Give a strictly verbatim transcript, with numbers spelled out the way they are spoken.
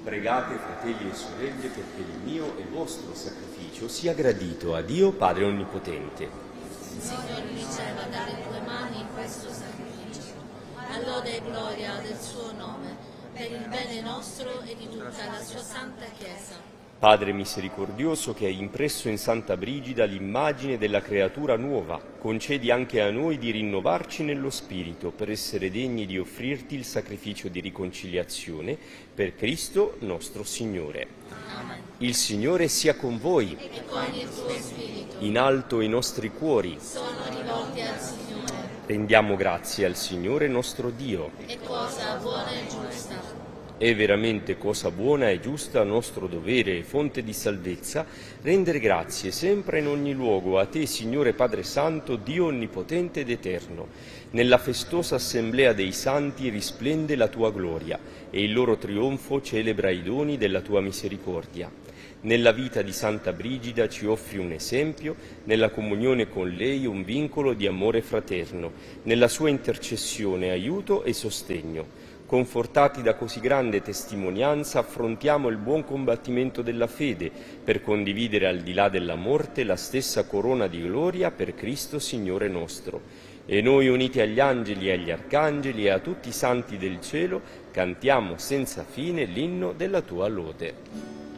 Pregate, fratelli e sorelle, perché il mio e vostro sacrificio sia gradito a Dio Padre Onnipotente. Il Signore riceva dalle tue mani questo sacrificio, a lode e gloria del suo nome, per il bene nostro e di tutta la sua santa Chiesa. Padre misericordioso, che hai impresso in Santa Brigida l'immagine della creatura nuova, concedi anche a noi di rinnovarci nello spirito per essere degni di offrirti il sacrificio di riconciliazione per Cristo nostro Signore. Amen. Il Signore sia con voi. E con il tuo spirito. In alto i nostri cuori. Sono rivolti al Signore. Rendiamo grazie al Signore nostro Dio. È cosa buona e giusta. È veramente cosa buona e giusta, nostro dovere e fonte di salvezza, rendere grazie sempre e in ogni luogo a Te, Signore Padre Santo, Dio Onnipotente ed Eterno. Nella festosa assemblea dei santi risplende la Tua gloria e il loro trionfo celebra i doni della Tua misericordia. Nella vita di Santa Brigida ci offri un esempio, nella comunione con lei un vincolo di amore fraterno, nella sua intercessione aiuto e sostegno. Confortati da così grande testimonianza, affrontiamo il buon combattimento della fede per condividere al di là della morte la stessa corona di gloria per Cristo Signore nostro. E noi, uniti agli angeli e agli arcangeli e a tutti i santi del cielo, cantiamo senza fine l'inno della Tua lode.